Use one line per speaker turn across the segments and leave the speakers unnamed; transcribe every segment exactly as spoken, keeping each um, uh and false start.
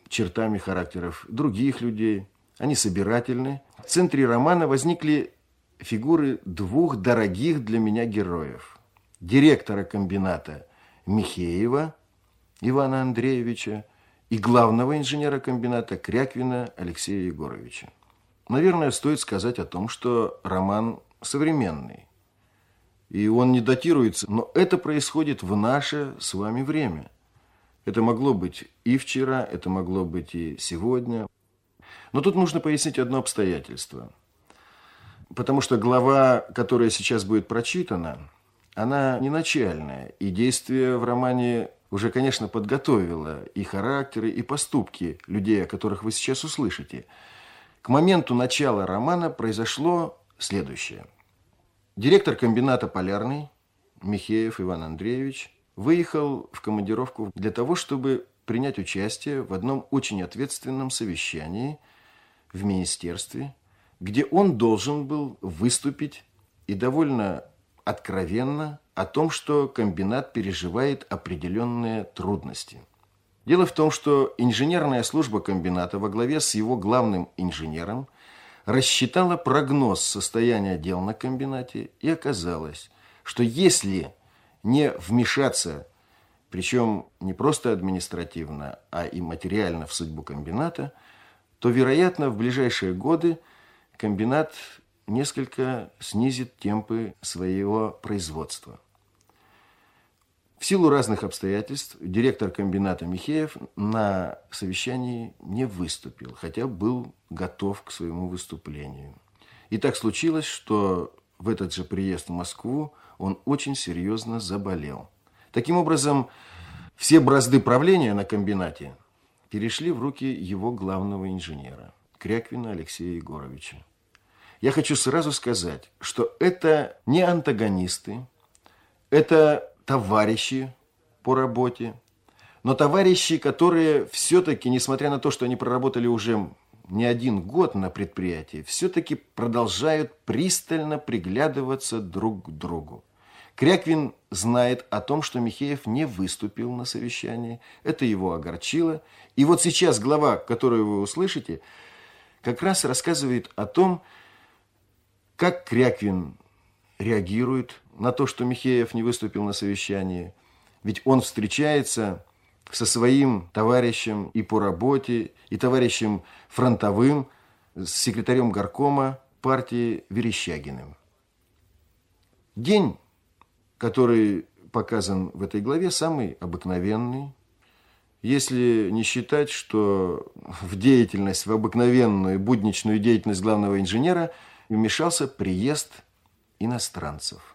чертами характеров других людей. Они собирательны. В центре романа возникли фигуры двух дорогих для меня героев. Директора комбината Михеева Ивана Андреевича и главного инженера комбината Кряквина Алексея Егоровича. Наверное, стоит сказать о том, что роман современный. И он не датируется, но это происходит в наше с вами время. Это могло быть и вчера, это могло быть и сегодня. Но тут нужно пояснить одно обстоятельство. Потому что глава, которая сейчас будет прочитана, она не начальная. И действие в романе уже, конечно, подготовило и характеры, и поступки людей, о которых вы сейчас услышите. К моменту начала романа произошло следующее. Директор комбината «Полярный» Михеев Иван Андреевич выехал в командировку для того, чтобы принять участие в одном очень ответственном совещании в министерстве, где он должен был выступить и довольно откровенно о том, что комбинат переживает определенные трудности. Дело в том, что инженерная служба комбината во главе с его главным инженером рассчитала прогноз состояния дел на комбинате, и оказалось, что если не вмешаться, причем не просто административно, а и материально в судьбу комбината, то, вероятно, в ближайшие годы комбинат несколько снизит темпы своего производства. В силу разных обстоятельств директор комбината Михеев на совещании не выступил, хотя был готов к своему выступлению. И так случилось, что в этот же приезд в Москву он очень серьезно заболел. Таким образом, все бразды правления на комбинате перешли в руки его главного инженера, Кряквина Алексея Егоровича. Я хочу сразу сказать, что это не антагонисты, это товарищи по работе, но товарищи, которые все-таки, несмотря на то, что они проработали уже не один год на предприятии, все-таки продолжают пристально приглядываться друг к другу. Кряквин знает о том, что Михеев не выступил на совещании. Это его огорчило. И вот сейчас глава, которую вы услышите, как раз рассказывает о том, как Кряквин реагирует на то, что Михеев не выступил на совещании. Ведь он встречается со своим товарищем и по работе, и товарищем фронтовым, с секретарем горкома партии Верещагиным. День, который показан в этой главе, самый обыкновенный, если не считать, что в деятельность, в обыкновенную будничную деятельность главного инженера вмешался приезд иностранцев.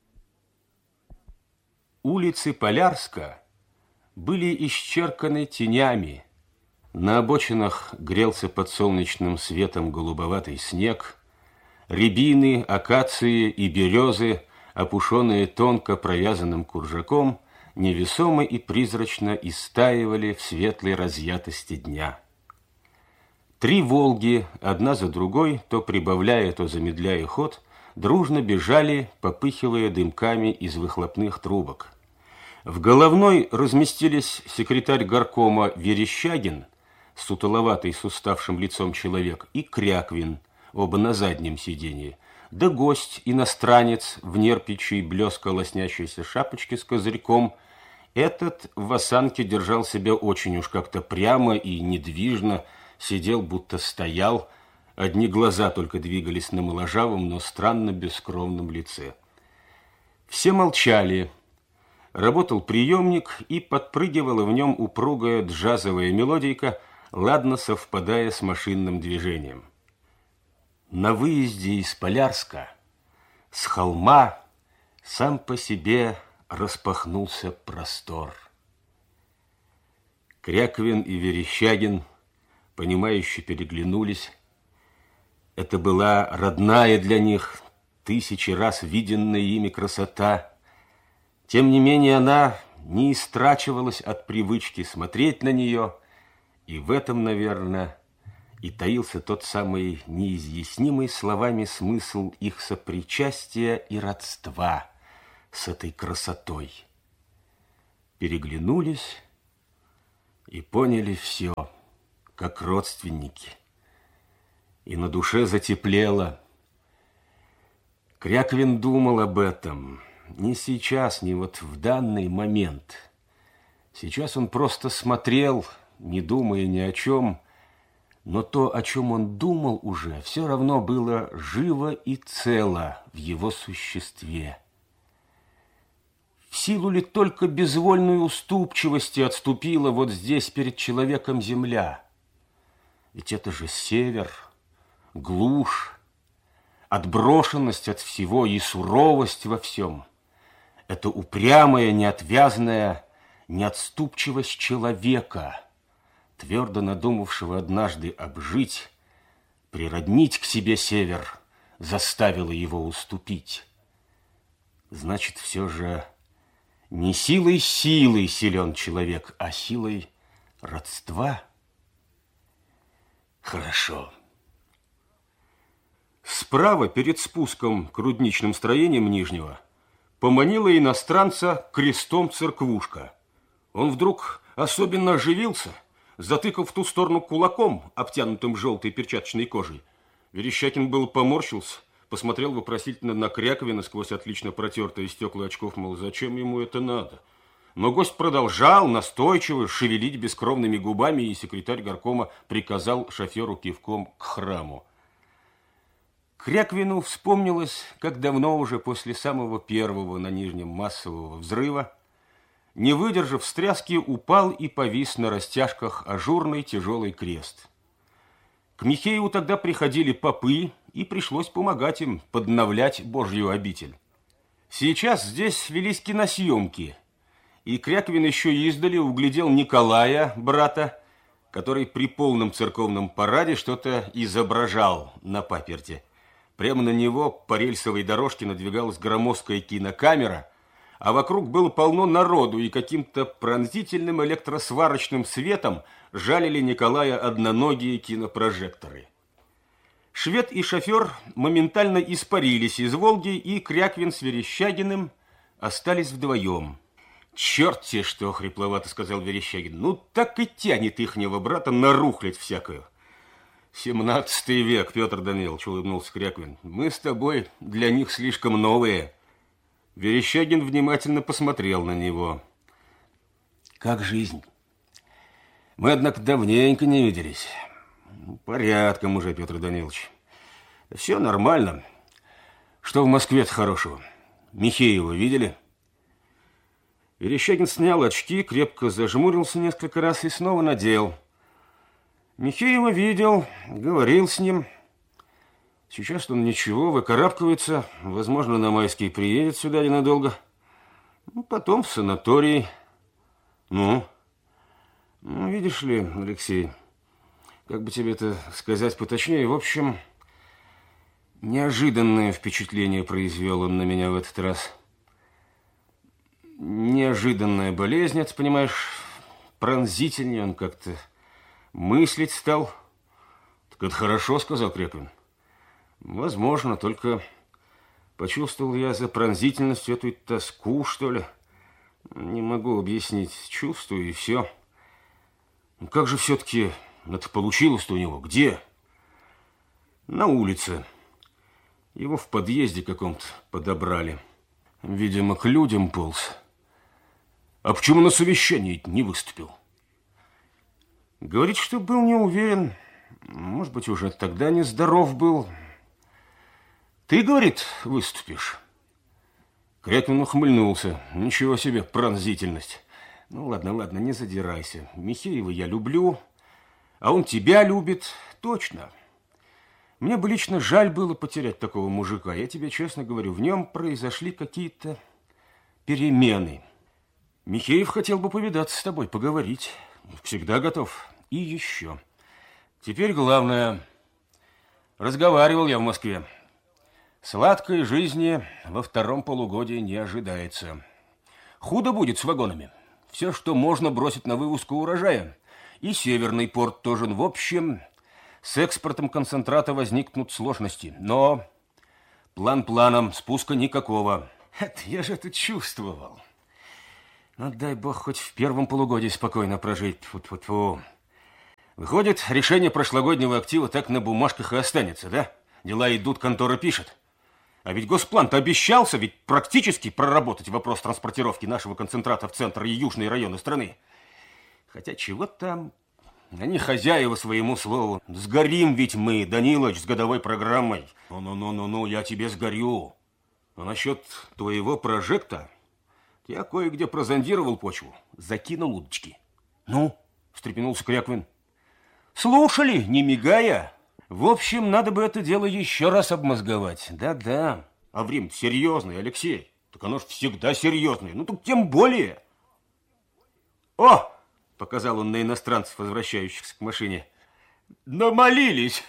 Улицы Полярска были исчерканы тенями. На обочинах грелся под солнечным светом голубоватый снег. Рябины, акации и березы, опушенные тонко провязанным куржаком, невесомо и призрачно истаивали в светлой разъятости дня. Три «Волги», одна за другой, то прибавляя, то замедляя ход, дружно бежали, попыхивая дымками из выхлопных трубок. В головной разместились секретарь горкома Верещагин, сутуловатый с уставшим лицом человек, и Кряквин, оба на заднем сиденье, да гость, иностранец, в нерпичьей блеско лоснящейся шапочке с козырьком. Этот в осанке держал себя очень уж как-то прямо и недвижно, сидел, будто стоял, одни глаза только двигались на моложавом, но странно бескровном лице. Все молчали. Работал приемник, и подпрыгивала в нем упругая джазовая мелодийка, ладно совпадая с машинным движением. На выезде из Полярска с холма сам по себе распахнулся простор. Кряквин и Верещагин, понимающе переглянулись. Это была родная для них, тысячи раз виденная ими красота. Тем не менее, она не истрачивалась от привычки смотреть на нее, и в этом, наверное, и таился тот самый неизъяснимый словами смысл их сопричастия и родства с этой красотой. Переглянулись и поняли все. как родственники. И на душе затеплело. Кряквин думал об этом не сейчас, не вот в данный момент. Сейчас он просто смотрел, не думая ни о чем, но то, о чем он думал уже, все равно было живо и цело в его существе. В силу ли только безвольной уступчивости отступила вот здесь перед человеком земля? Ведь это же север, глушь, отброшенность от всего и суровость во всем. Это упрямая, неотвязная, неотступчивость человека, твердо надумавшего однажды обжить, природнить к себе север, заставила его уступить. Значит, все же не силой силой силен человек, а силой родства. Хорошо. Справа, перед спуском к рудничным строениям Нижнего, поманила иностранца крестом церквушка. Он вдруг особенно оживился, затыкав в ту сторону кулаком, обтянутым желтой перчаточной кожей. Верещагин был поморщился, посмотрел вопросительно на Кряквина сквозь отлично протертые стекла очков, мол, зачем ему это надо? Но гость продолжал настойчиво шевелить бескровными губами, и секретарь горкома приказал шоферу кивком к храму. Кряквину вспомнилось, как давно уже после самого первого на Нижнем массового взрыва, не выдержав встряски, упал и повис на растяжках ажурный тяжелый крест. К Михееву тогда приходили попы, и пришлось помогать им подновлять Божью обитель. Сейчас здесь велись киносъемки, и Кряквин еще издали углядел Николая, брата, который при полном церковном параде что-то изображал на паперти. Прямо на него по рельсовой дорожке надвигалась громоздкая кинокамера, а вокруг было полно народу, и каким-то пронзительным электросварочным светом жалили Николая одноногие кинопрожекторы. Швед и шофер моментально испарились из «Волги», и Кряквин с Верещагиным остались вдвоем. «Черт те что!» — хрипловато сказал Верещагин. «Ну так и тянет ихнего брата на рухлядь всякую». «Семнадцатый век, Петр Данилович», — улыбнулся Кряквин. «Мы с тобой для них слишком новые». Верещагин внимательно посмотрел на него. «Как жизнь? Мы, однако, давненько не виделись». «Порядком уже, Петр Данилович. Все нормально. Что в Москве-то хорошего? Михеева видели?» Верещагин снял очки, крепко зажмурился несколько раз и снова надел. Михеева видел, говорил с ним. Сейчас он ничего, выкарабкивается. Возможно, на майский приедет сюда ненадолго. Ну, потом в санаторий. Ну, ну, видишь ли, Алексей, как бы тебе это сказать поточнее, в общем, неожиданное впечатление произвел он на меня в этот раз. Неожиданная болезнь, ты понимаешь, пронзительнее он как-то мыслить стал. Так это хорошо, сказал Кряквин. Возможно, только почувствовал я за пронзительностью эту тоску, что ли. Не могу объяснить, чувствую и все. Ну, как же все-таки это получилось-то у него? Где? На улице. Его в подъезде каком-то подобрали. Видимо, к людям полз. А почему на совещании не выступил? Говорит, что был не уверен. Может быть, уже тогда нездоров был. Ты, говорит, выступишь? Кряквин ухмыльнулся. Ничего себе пронзительность. Ну, ладно, ладно, не задирайся. Михеева я люблю, а он тебя любит. Точно. Мне бы лично жаль было потерять такого мужика. Я тебе честно говорю, в нем произошли какие-то перемены. Михеев хотел бы повидаться с тобой, поговорить. Всегда готов. И еще. Теперь главное. Разговаривал я в Москве. Сладкой жизни во втором полугодии не ожидается. Худо будет с вагонами. Все, что можно, бросить на вывозку урожая. И Северный порт тоже. В общем, с экспортом концентрата возникнут сложности. Но план планом, спуска никакого. Это я же это чувствовал. Ну, дай бог хоть в первом полугодии спокойно прожить. Тьфу-тьфу-тьфу. Выходит, решение прошлогоднего актива так на бумажках и останется, да? Дела идут, контора пишет. А ведь Госплан-то обещался ведь практически проработать вопрос транспортировки нашего концентрата в центр и южные районы страны. Хотя чего там... Они хозяева своему слову. Сгорим ведь мы, Данилыч, с годовой программой. Ну-ну-ну-ну, я тебе сгорю. А насчет твоего прожекта, я кое-где прозондировал почву, закинул удочки. Ну, встрепенулся Кряквин. Слушали, не мигая. В общем, надо бы это дело еще раз обмозговать. Да-да. А время серьезный, Алексей. Так оно ж всегда серьезное. Ну, так тем более. О! Показал он на иностранцев, возвращающихся к машине. Намолились.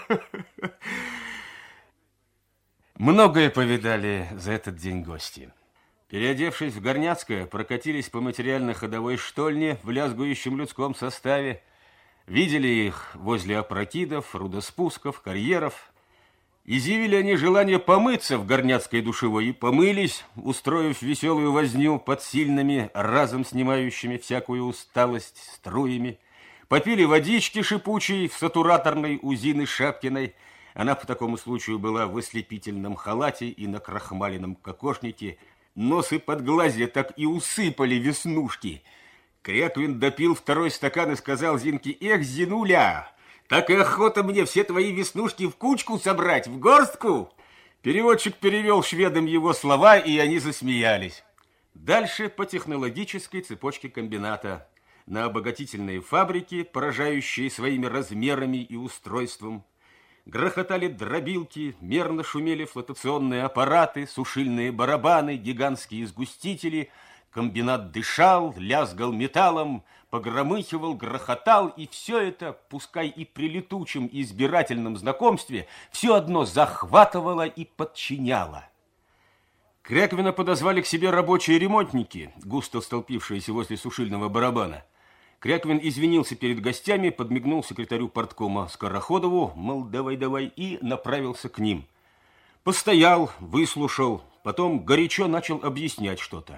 Многое повидали за этот день гости. Переодевшись в Горняцкое, прокатились по материально-ходовой штольне в лязгующем людском составе. Видели их возле опрокидов, рудоспусков, карьеров. Изъявили они желание помыться в Горняцкой душевой и помылись, устроив веселую возню под сильными, разом снимающими всякую усталость струями. Попили водички шипучей в сатураторной у Зины Шапкиной. Она по такому случаю была в ослепительном халате и на крахмаленном кокошнике. Носы под глазья так и усыпали веснушки. Кряквин допил второй стакан и сказал Зинке: «Эх, Зинуля, так и охота мне все твои веснушки в кучку собрать, в горстку!» Переводчик перевел шведам его слова, и они засмеялись. Дальше по технологической цепочке комбината. На обогатительные фабрики, поражающие своими размерами и устройством. Грохотали дробилки, мерно шумели флотационные аппараты, сушильные барабаны, гигантские сгустители. Комбинат дышал, лязгал металлом, погромыхивал, грохотал, и все это, пускай и при летучем и избирательном знакомстве, все одно захватывало и подчиняло. Кряквина подозвали к себе рабочие ремонтники, густо столпившиеся возле сушильного барабана. Кряквин извинился перед гостями, подмигнул секретарю парткома Скороходову, мол, давай-давай, и направился к ним. Постоял, выслушал, потом горячо начал объяснять что-то.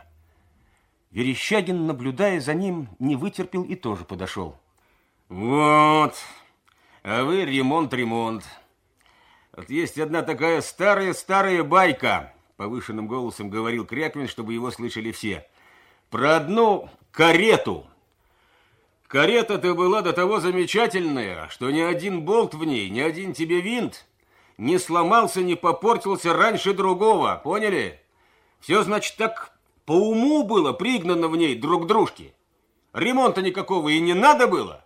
Верещагин, наблюдая за ним, не вытерпел и тоже подошел. Вот, а вы ремонт-ремонт. Вот есть одна такая старая-старая байка, повышенным голосом говорил Кряквин, чтобы его слышали все, про одну карету. Карета-то была до того замечательная, что ни один болт в ней, ни один тебе винт не сломался, не попортился раньше другого, поняли? Все, значит, так по уму было пригнано в ней друг к дружке. Ремонта никакого и не надо было.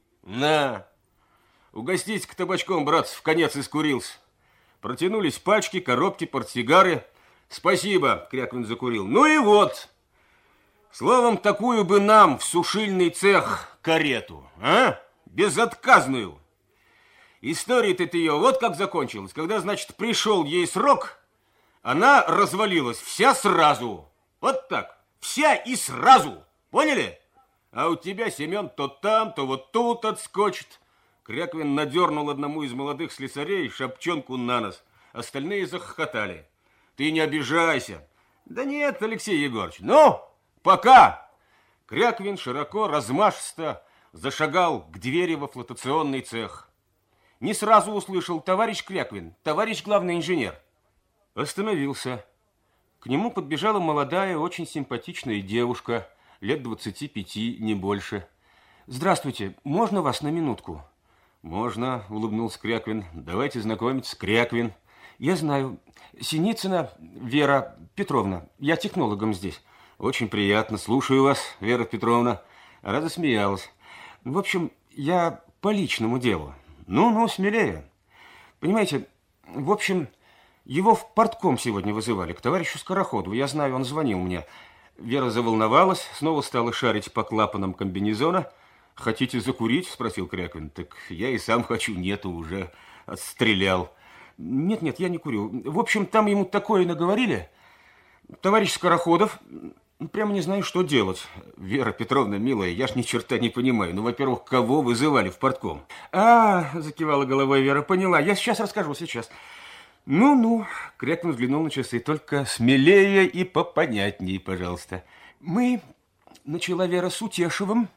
На, угостись-ка табачком, братцы, в конец искурился. Протянулись пачки, коробки, портсигары. Спасибо, Кряквин закурил. Ну и вот. Словом, такую бы нам в сушильный цех карету, а? Безотказную. История-то ее вот как закончилась. Когда, значит, пришел ей срок, она развалилась вся сразу. Вот так. Вся и сразу. Поняли? А у тебя, Семен, то там, то вот тут отскочит. Кряквин надернул одному из молодых слесарей шапчонку на нос. Остальные захохотали. Ты не обижайся. Да нет, Алексей Егорович. Ну, пока. Кряквин широко, размашисто зашагал к двери во флотационный цех. Не сразу услышал: товарищ Кряквин, товарищ главный инженер. Остановился. К нему подбежала молодая, очень симпатичная девушка, лет двадцати пяти, не больше. Здравствуйте, можно вас на минутку? Можно, улыбнулся Кряквин. Давайте знакомиться, Кряквин. Я знаю. Синицына Вера Петровна. Я технологом здесь. Очень приятно. Слушаю вас, Вера Петровна. Она засмеялась. В общем, я по личному делу. Ну-ну, смелее. Понимаете, в общем, его в партком сегодня вызывали, к товарищу Скороходову. Я знаю, он звонил мне. Вера заволновалась, снова стала шарить по клапанам комбинезона. «Хотите закурить?» – спросил Кряквин. «Так я и сам хочу». «Нету, уже отстрелял». «Нет-нет, я не курю. В общем, там ему такое наговорили. Товарищ Скороходов, прямо не знаю, что делать». «Вера Петровна, милая, я ж ни черта не понимаю. Ну, во-первых, кого вызывали в партком?» «А, – закивала головой Вера, – поняла. Я сейчас расскажу, сейчас». «Ну-ну», – Кряквин взглянул на часы, – «только смелее и попонятней, пожалуйста». «Мы, – начала Вера, – с Утешевым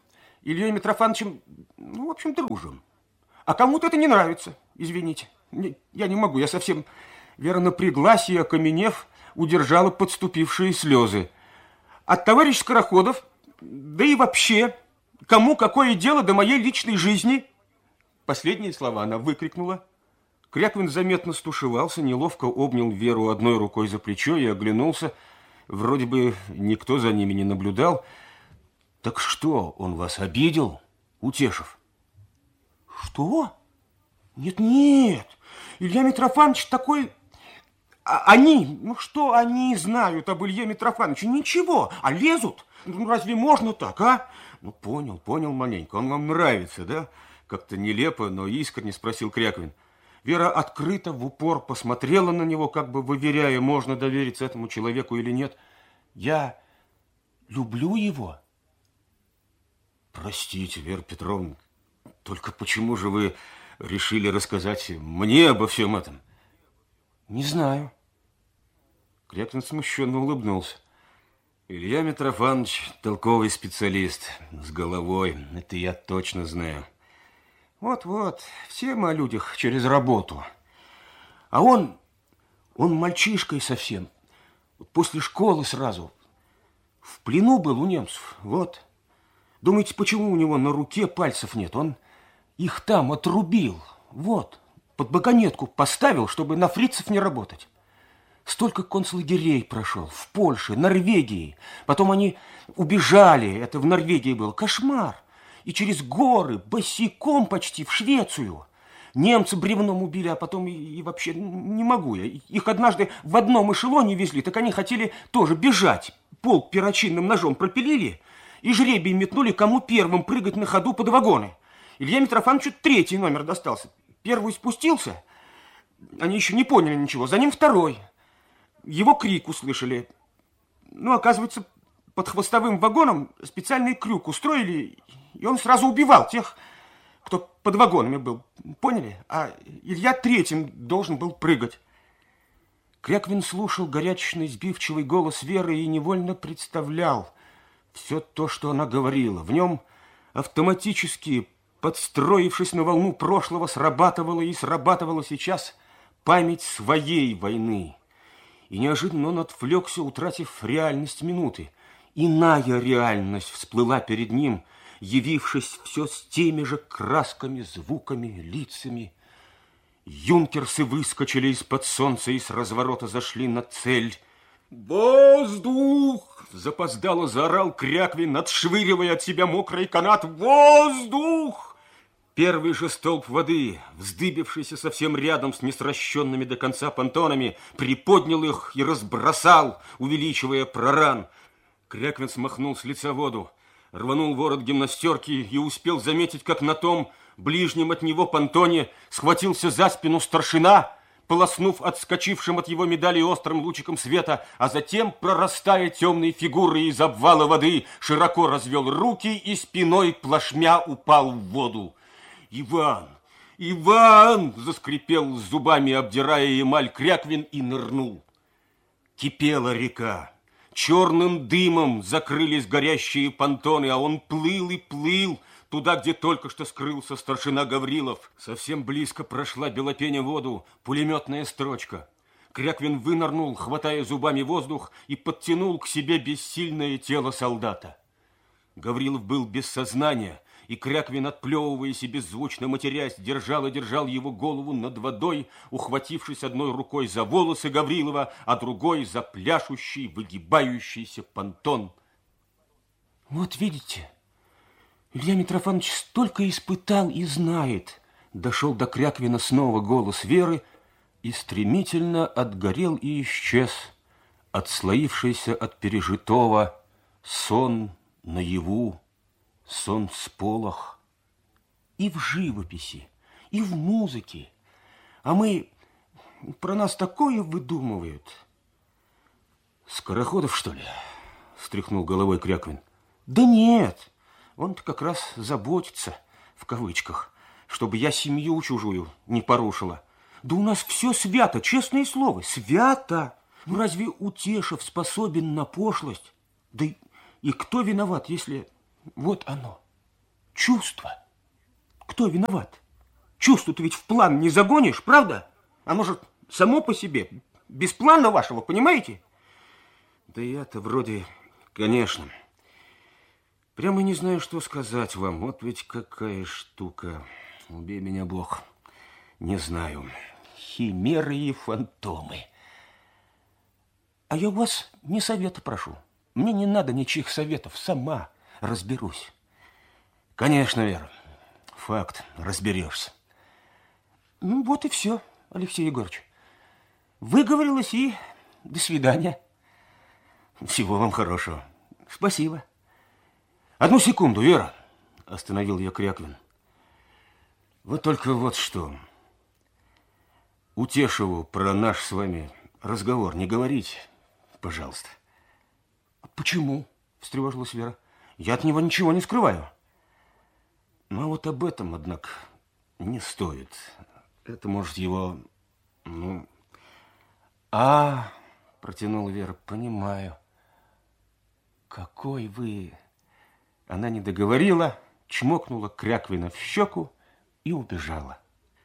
Ильей Митрофановичем, ну, в общем, дружим. А кому-то это не нравится, извините. Не, я не могу, я совсем, Вера напряглась и, окаменев, удержала подступившие слезы. От товарищ Скороходов, да и вообще, кому какое дело до моей личной жизни? Последние слова она выкрикнула. Кряквин заметно стушевался, неловко обнял Веру одной рукой за плечо и оглянулся. Вроде бы никто за ними не наблюдал. Так что, он вас обидел, Утешев? Что? Нет-нет, Илья Митрофанович такой... А они, ну что они знают об Илье Митрофановиче? Ничего, а лезут? Ну разве можно так, а? Ну понял, понял маленько, он вам нравится, да? Как-то нелепо, но искренне спросил Кряквин. Вера открыто в упор посмотрела на него, как бы выверяя, можно довериться этому человеку или нет. Я люблю его. Простите, Вера Петровна, только почему же вы решили рассказать мне обо всем этом? Не знаю. Кряквин смущенно улыбнулся. Илья Митрофанович толковый специалист, с головой, это я точно знаю. Вот-вот, все мы о людях через работу. А он, он мальчишкой совсем, после школы сразу, в плену был у немцев, вот. Думаете, почему у него на руке пальцев нет? Он их там отрубил, вот, под вагонетку поставил, чтобы на фрицев не работать. Столько концлагерей прошел, в Польше, Норвегии. Потом они убежали, это в Норвегии был кошмар. И через горы, босиком почти, в Швецию. Немцы бревном убили, а потом и, и вообще не могу я. Их однажды в одном эшелоне везли, так они хотели тоже бежать. Полк перочинным ножом пропилили и жребий метнули, кому первым прыгать на ходу под вагоны. Илья Митрофановичу третий номер достался. Первый спустился, они еще не поняли ничего, за ним второй. Его крик услышали. Ну, оказывается, под хвостовым вагоном специальный крюк устроили, и он сразу убивал тех, кто под вагонами был. Поняли? А Илья третьим должен был прыгать. Кряквин слушал горячечный, сбивчивый голос Веры и невольно представлял все то, что она говорила. В нем автоматически, подстроившись на волну прошлого, срабатывала и срабатывала сейчас память своей войны. И неожиданно он отвлекся, утратив реальность минуты. Иная реальность всплыла перед ним, явившись все с теми же красками, звуками, лицами. Юнкерсы выскочили из-под солнца и с разворота зашли на цель. «Воздух!» — запоздало заорал Кряквин, отшвыривая от себя мокрый канат. «Воздух!» Первый же столб воды, вздыбившийся совсем рядом с несращенными до конца понтонами, приподнял их и разбросал, увеличивая проран. Кряквин смахнул с лица воду, рванул ворот гимнастерки и успел заметить, как на том ближнем от него понтоне схватился за спину старшина, полоснув отскочившим от его медали острым лучиком света, а затем, прорастая темной фигурой из обвала воды, широко развел руки и спиной плашмя упал в воду. «Иван! Иван!» — заскрипел зубами, обдирая эмаль Кряквин, и нырнул. Кипела река. Черным дымом закрылись горящие понтоны, а он плыл и плыл туда, где только что скрылся старшина Гаврилов. Совсем близко прошла белопеня воду, пулеметная строчка. Кряквин вынырнул, хватая зубами воздух, и подтянул к себе бессильное тело солдата. Гаврилов был без сознания, и Кряквин, отплевываясь и беззвучно матерясь, держал и держал его голову над водой, ухватившись одной рукой за волосы Гаврилова, а другой за пляшущий, выгибающийся понтон. Вот видите, Илья Митрофанович столько испытал и знает. Дошел до Кряквина снова голос Веры и стремительно отгорел и исчез, отслоившийся от пережитого сон наяву. Сон сполох и в живописи, и в музыке. А мы, про нас такое выдумывают. Скороходов, что ли? Стряхнул головой Кряквин. Да нет, он-то как раз заботится, в кавычках, чтобы я семью чужую не порушила. Да у нас все свято, честное слово, свято. Ну разве Утешев способен на пошлость? Да и, и кто виноват, если... Вот оно, Чувство. Кто виноват? Чувство-то ведь в план не загонишь, правда? А может, само по себе, без плана вашего, понимаете? Да я-то вроде, конечно. Прямо не знаю, что сказать вам. Вот ведь какая штука. Убей меня, Бог. Не знаю. Химеры и фантомы. А я у вас не совета прошу. Мне не надо ничьих советов. Сама разберусь. Конечно, Вера. Факт. Разберешься. Ну, вот и все, Алексей Егорович. Выговорилась и до свидания. Всего вам хорошего. Спасибо. Одну секунду, Вера. Остановил я Кряквин. Вот только вот что. Утешеву про наш с вами разговор не говорите, пожалуйста. Почему? Встревожилась Вера. Я от него ничего не скрываю. Ну, а вот об этом, однако, не стоит. Это может его, ну... А, протянула Вера, понимаю. Какой вы... Она не договорила, чмокнула Кряквина в щеку и убежала.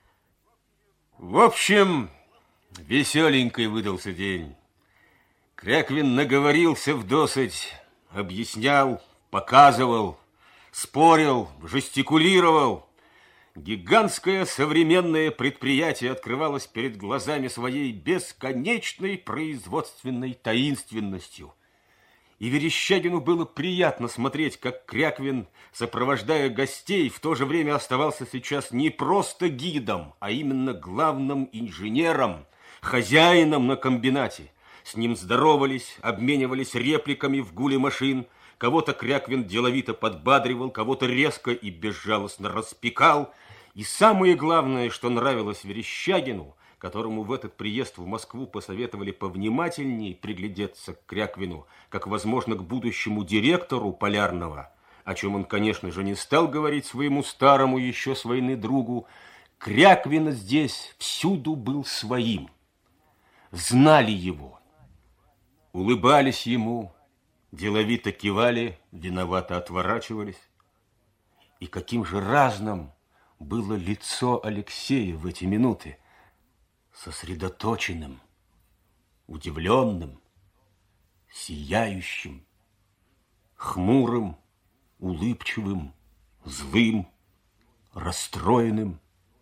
В общем, веселенький выдался день. Кряквин наговорился вдосыть, объяснял, показывал, спорил, жестикулировал. Гигантское современное предприятие открывалось перед глазами своей бесконечной производственной таинственностью. И Верещагину было приятно смотреть, как Кряквин, сопровождая гостей, в то же время оставался сейчас не просто гидом, а именно главным инженером, хозяином на комбинате. С ним здоровались, обменивались репликами в гуле машин. Кого-то Кряквин деловито подбадривал, кого-то резко и безжалостно распекал. И самое главное, что нравилось Верещагину, которому в этот приезд в Москву посоветовали повнимательнее приглядеться к Кряквину, как, возможно, к будущему директору Полярного, о чем он, конечно же, не стал говорить своему старому еще с войны другу, Кряквин здесь всюду был своим. Знали его, улыбались ему, деловито кивали, виновато отворачивались. И каким же разным было лицо Алексея в эти минуты, сосредоточенным, удивленным, сияющим, хмурым, улыбчивым, злым, расстроенным,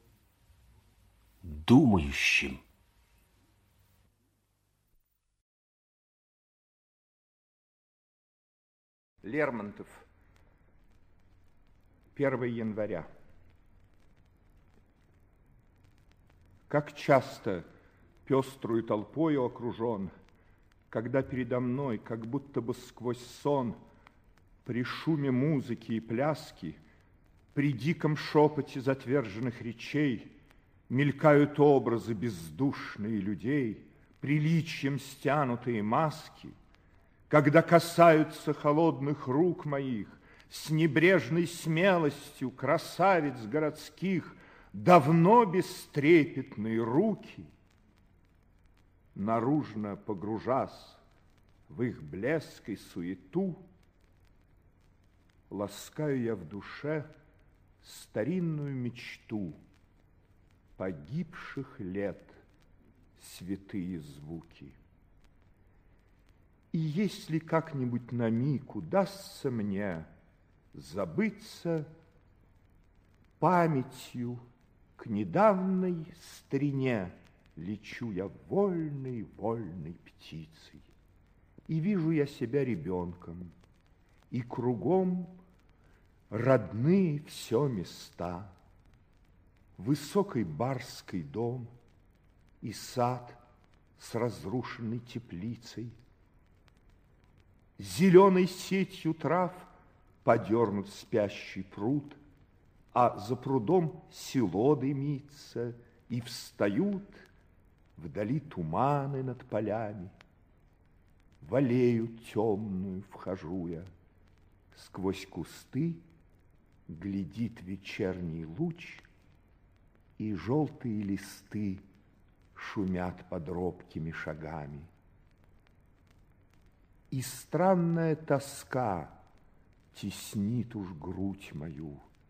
думающим.
Лермонтов. первое января. Как часто пеструю толпою окружен, когда передо мной, как будто бы сквозь сон, при шуме музыки и пляски, при диком шепоте затверженных речей мелькают образы бездушные людей, приличием стянутые маски, когда касаются холодных рук моих с небрежной смелостью красавиц городских давно бестрепетные руки, наружно погружась в их блеск и суету, ласкаю я в душе старинную мечту погибших лет святые звуки. И если как-нибудь на миг удастся мне забыться памятью к недавней старине, лечу я вольной, вольной птицей. И вижу я себя ребенком, и кругом родные все места. Высокий барский дом и сад с разрушенной теплицей. Зеленой сетью трав подернут спящий пруд, а за прудом село дымится, и встают вдали туманы над полями. В аллею темную вхожу я, сквозь кусты глядит вечерний луч, и желтые листы шумят под робкими шагами. И странная тоска теснит уж грудь мою,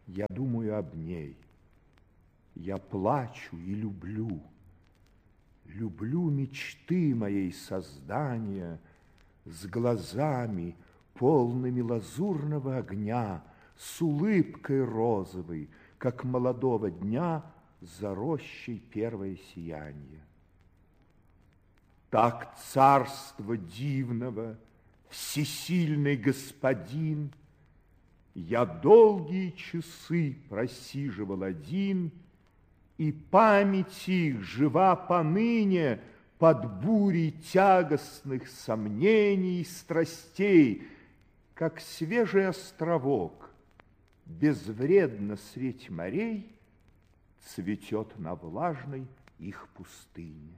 Я думаю об ней. Я плачу и люблю. Люблю мечты моей создания с глазами, полными лазурного огня, с улыбкой розовой, как молодого дня за рощей первое сияние. Так царство дивного, всесильный господин, я долгие часы просиживал один, и память их жива поныне под бурей тягостных сомнений и страстей, как свежий островок, безвредно средь морей, цветет на влажной их пустыне.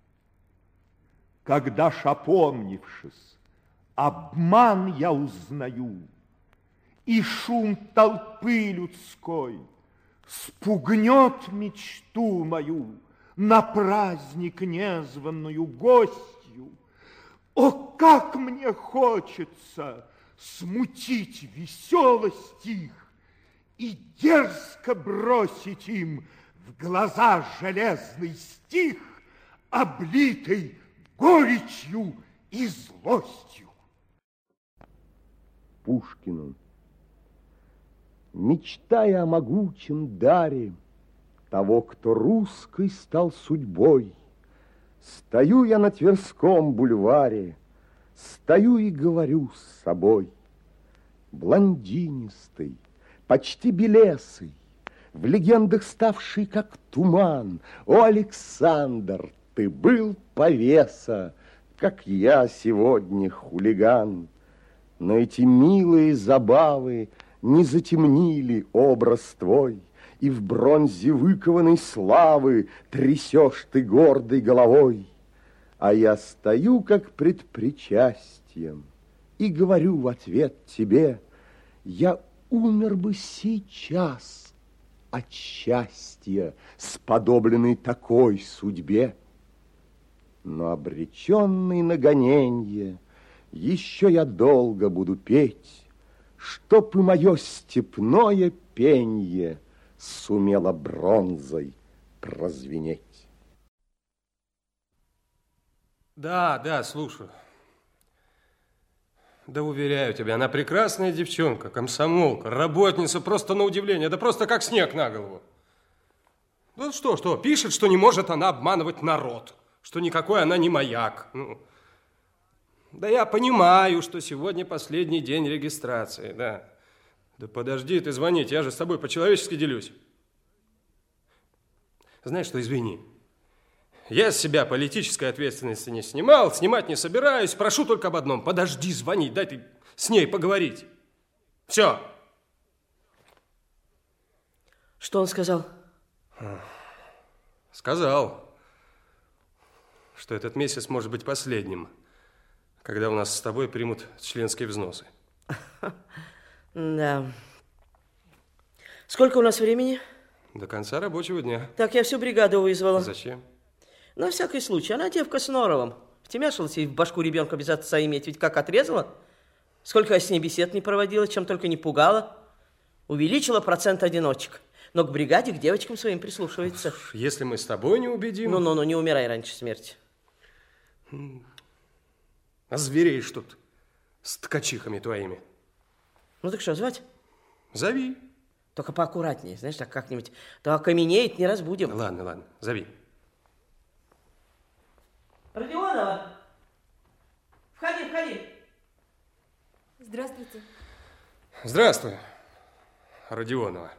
Когда ж, опомнившись, обман я узнаю, и шум толпы людской спугнет мечту мою на праздник незваную гостью, о, как мне хочется смутить веселость их и дерзко бросить им в глаза железный стих, облитый горечью и злостью.
Пушкину. Мечтая о могучем даре того, кто русской стал судьбой, стою я на Тверском бульваре, стою и говорю с собой. Блондинистый, почти белесый, в легендах ставший как туман, о, Александр, ты был повеса, как я сегодня хулиган. Но эти милые забавы не затемнили образ твой, и в бронзе выкованной славы трясешь ты гордой головой. А я стою, как пред причастием, и говорю в ответ тебе: я умер бы сейчас от счастья, сподобленный такой судьбе. Но обреченный на гоненье, еще я долго буду петь, чтоб и мое степное пенье сумело бронзой прозвенеть.
Да, да, слушаю. Да уверяю тебя, она прекрасная девчонка, комсомолка, работница, просто на удивление, да просто как снег на голову. Ну что, что, пишет, что не может она обманывать народ, что никакой она не маяк. Ну, да я понимаю, что сегодня последний день регистрации, да. Да подожди ты звонить, я же с тобой по-человечески делюсь. Знаешь что, извини. Я с себя политической ответственности не снимал, снимать не собираюсь. Прошу только об одном. Подожди звонить, дай ты с ней поговорить. Все.
Что он сказал?
Сказал, что этот месяц может быть последним, когда у нас с тобой примут членские взносы.
Да. Сколько у нас времени?
До конца рабочего дня.
Так, я всю бригаду вызвала.
Зачем?
На всякий случай. Она девка с норовом. Втемяшилась ей в башку ребенка без отца иметь. Ведь как отрезала? Сколько я с ней бесед не проводила, чем только не пугала. Увеличила процент одиночек. Но к бригаде, к девочкам своим прислушивается.
Если мы с тобой не убедим...
Ну-ну-ну, не умирай раньше смерти.
А звереешь тут с ткачихами твоими.
Ну так что, звать?
Зови.
Только поаккуратнее, знаешь, так как-нибудь. То окаменеет, не разбудим.
Ладно, ладно, зови.
Родионова! Входи, входи.
Здравствуйте.
Здравствуй, Родионова.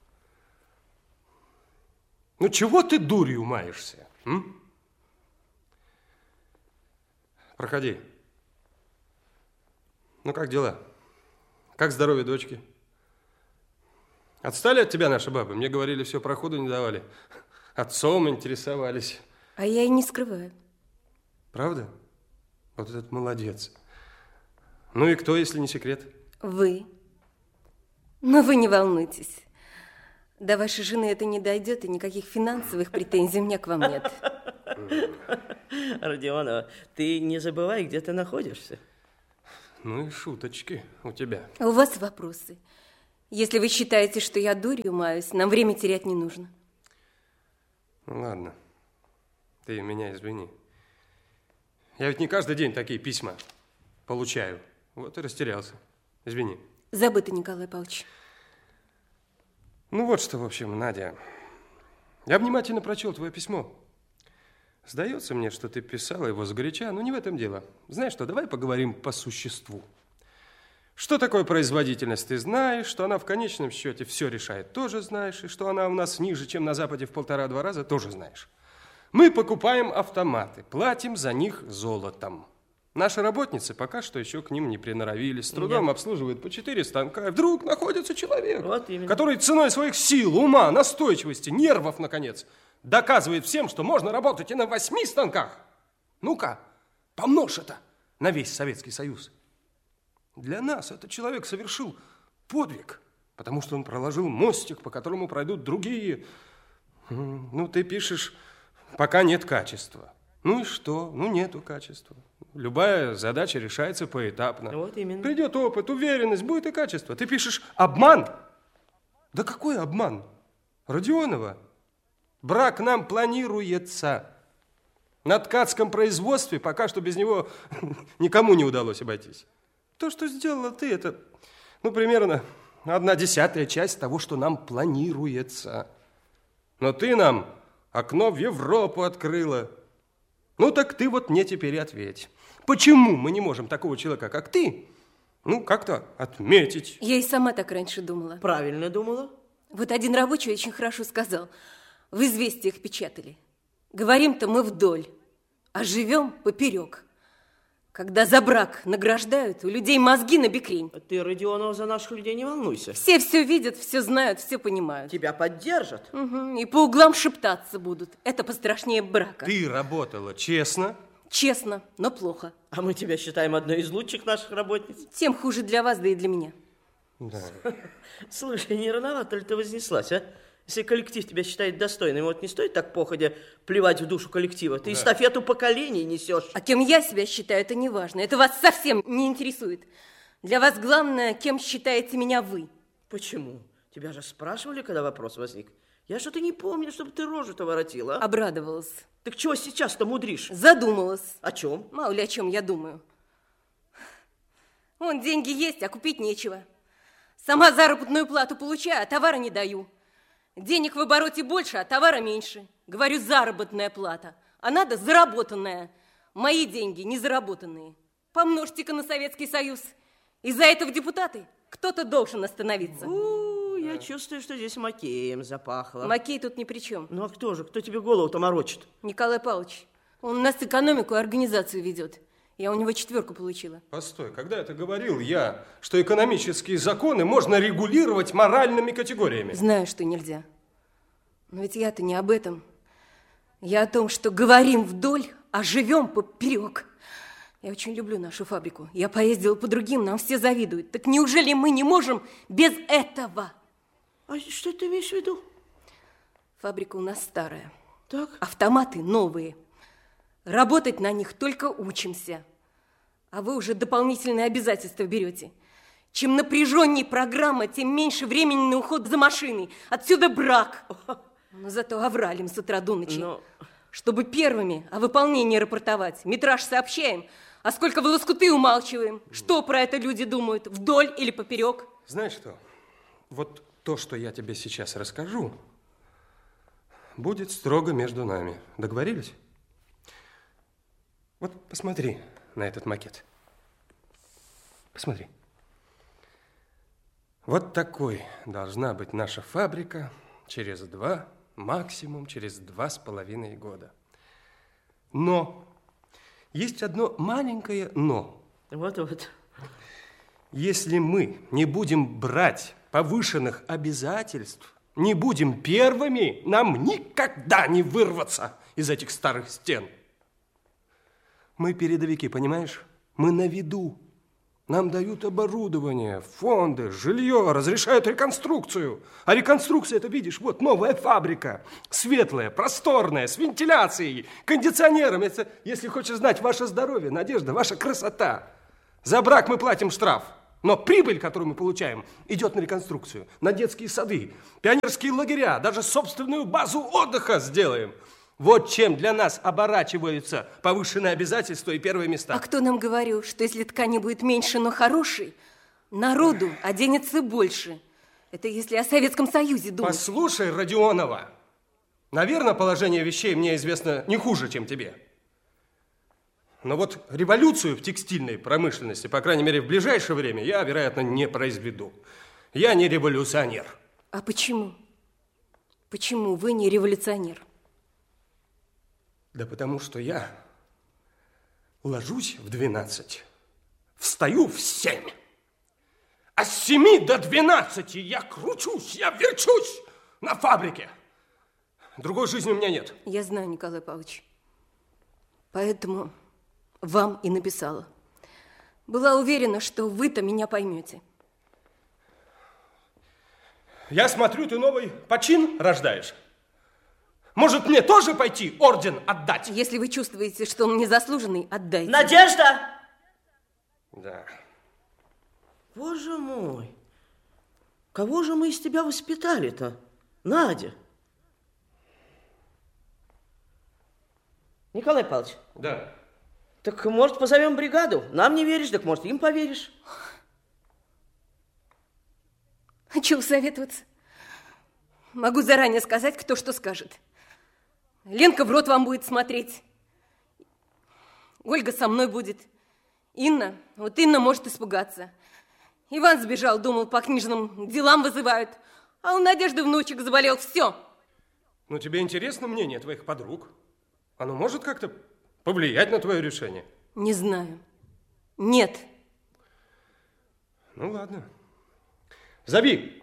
Ну, чего ты дурью маешься? М? Проходи. Ну, как дела? Как здоровье дочки? Отстали от тебя наши бабы? Мне говорили, все, проходу не давали. Отцом интересовались.
А я и не скрываю.
Правда? Вот этот молодец. Ну и кто, если не секрет?
Вы. Но вы не волнуйтесь. До вашей жены это не дойдет, и никаких финансовых претензий у меня к вам нет.
Родионова, ты не забывай, где ты находишься.
Ну и шуточки у тебя.
У вас вопросы. Если вы считаете, что я дурью маюсь, нам время терять не нужно.
Ну, ладно. Ты меня извини. Я ведь не каждый день такие письма получаю. Вот и растерялся. Извини.
Забыто, Николай Павлович.
Ну вот что, в общем, Надя. Я внимательно прочел твое письмо. Сдается мне, что ты писала его сгоряча, но не в этом дело. Знаешь что, давай поговорим по существу. Что такое производительность, ты знаешь, что она в конечном счете все решает, тоже знаешь, и что она у нас ниже, чем на Западе в полтора-два раза, тоже знаешь. Мы покупаем автоматы, платим за них золотом. Наши работницы пока что еще к ним не приноровились, с трудом Нет. обслуживают по четыре станка. И вдруг находится человек, вот который ценой своих сил, ума, настойчивости, нервов, наконец, доказывает всем, что можно работать и на восьми станках. Ну-ка, помножь это на весь Советский Союз. Для нас этот человек совершил подвиг, потому что он проложил мостик, по которому пройдут другие. Ну, ты пишешь, пока нет качества. Ну и что? Ну, нету качества. Любая задача решается поэтапно.
Вот именно.
Придет опыт, уверенность, будет и качество. Ты пишешь обман. Да какой обман? Родионова, брак нам планируется. На ткацком производстве пока что без него никому не удалось обойтись. То, что сделала ты, это, ну, примерно одна десятая часть того, что нам планируется. Но ты нам окно в Европу открыла. Ну, так ты вот мне теперь ответь. Почему мы не можем такого человека, как ты, ну, как-то отметить?
Я и сама так раньше думала.
Правильно думала.
Вот один рабочий очень хорошо сказал. В известиях печатали. Говорим-то мы вдоль, а живем поперек. Когда за брак награждают, у людей мозги на бекрень.
Ты, Родионова, за наших людей не волнуйся.
Все все видят, все знают, все понимают.
Тебя поддержат.
Угу. И по углам шептаться будут. Это пострашнее брака.
Ты работала честно?
Честно, но плохо.
А мы тебя считаем одной из лучших наших работниц.
Тем хуже для вас, да и для меня.
Да.
Слушай, не рановато ли ты вознеслась, а? Если коллектив тебя считает достойным, вот не стоит так походя плевать в душу коллектива. Ты да. эстафету поколений несешь.
А кем я себя считаю, это не важно. Это вас совсем не интересует. Для вас главное, кем считаете меня вы.
Почему? Тебя же спрашивали, когда вопрос возник. Я что-то не помню, чтобы ты рожу-то воротила. А?
Обрадовалась.
Так чего сейчас-то мудришь?
Задумалась.
О чем?
Мало ли о чем я думаю. Вон деньги есть, а купить нечего. Сама заработную плату получаю, а товара не даю. Денег в обороте больше, а товара меньше. Говорю, заработная плата. А надо заработанная. Мои деньги не заработанные. Помножьте-ка на Советский Союз. Из-за этого депутаты кто-то должен остановиться.
У, я чувствую, что здесь Макеем запахло.
Макей тут ни при чем.
Ну а кто же? Кто тебе голову-то морочит?
Николай Павлович. Он у нас экономику и организацию ведет. Я у него четверку получила.
Постой, когда это говорил я, что экономические законы можно регулировать моральными категориями?
Знаю, что нельзя. Но ведь я-то не об этом. Я о том, что говорим вдоль, а живем поперек. Я очень люблю нашу фабрику. Я поездила по другим, нам все завидуют. Так неужели мы не можем без этого?
А что ты имеешь в виду?
Фабрика у нас старая.
Так.
Автоматы новые. Работать на них только учимся. А вы уже дополнительные обязательства берете. Чем напряженнее программа, тем меньше времени на уход за машиной. Отсюда брак. Но зато овралим с утра до ночи. Но... Чтобы первыми о выполнении рапортовать. Метраж сообщаем, а сколько в лоскуты умалчиваем. Что про это люди думают, вдоль или поперек?
Знаешь что, вот то, что я тебе сейчас расскажу, будет строго между нами. Договорились? Вот посмотри на этот макет. Посмотри. Вот такой должна быть наша фабрика через два, максимум через два с половиной года. Но есть одно маленькое но.
Вот-вот.
Если мы не будем брать повышенных обязательств, не будем первыми, нам никогда не вырваться из этих старых стен. Мы передовики, понимаешь? Мы на виду. Нам дают оборудование, фонды, жилье, разрешают реконструкцию. А реконструкция, это видишь, вот новая фабрика. Светлая, просторная, с вентиляцией, кондиционером. Это, если хочешь знать, ваше здоровье, Надежда, ваша красота. За брак мы платим штраф. Но прибыль, которую мы получаем, идет на реконструкцию, на детские сады, пионерские лагеря, даже собственную базу отдыха сделаем. Вот чем для нас оборачиваются повышенные обязательства и первые места.
А кто нам говорил, что если ткани будет меньше, но хорошей, народу оденется больше? Это если о Советском Союзе думать.
Послушай, Родионова, наверное, положение вещей мне известно не хуже, чем тебе. Но вот революцию в текстильной промышленности, по крайней мере, в ближайшее время, я, вероятно, не произведу. Я не революционер.
А почему? Почему вы не революционер?
Да потому что я ложусь в двенадцать, встаю в семь. А с семи до двенадцати я кручусь, я верчусь на фабрике. Другой жизни у меня нет.
Я знаю, Николай Павлович. Поэтому вам и написала. Была уверена, что вы-то меня поймете.
Я смотрю, ты новый почин рождаешь. Может, мне тоже пойти орден отдать?
Если вы чувствуете, что он незаслуженный, отдайте.
Надежда!
Да.
Боже мой, кого же мы из тебя воспитали-то, Надя? Николай Павлович.
Да.
Так, может, позовем бригаду? Нам не веришь, так, может, им поверишь.
Хочу советоваться. Могу заранее сказать, кто что скажет. Ленка в рот вам будет смотреть. Ольга со мной будет. Инна, вот Инна может испугаться. Иван сбежал, думал, по книжным делам вызывают. А у Надежды внучек заболел, все.
Ну, тебе интересно мнение твоих подруг? Оно может как-то повлиять на твое решение?
Не знаю. Нет.
Ну, ладно. Зови